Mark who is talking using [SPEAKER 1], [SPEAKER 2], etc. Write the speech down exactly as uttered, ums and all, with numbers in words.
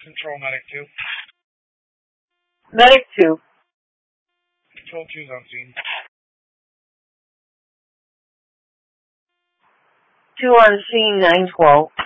[SPEAKER 1] Control Medic two.
[SPEAKER 2] Medic two.
[SPEAKER 1] Control two's on scene.
[SPEAKER 2] two on scene, nine twelve.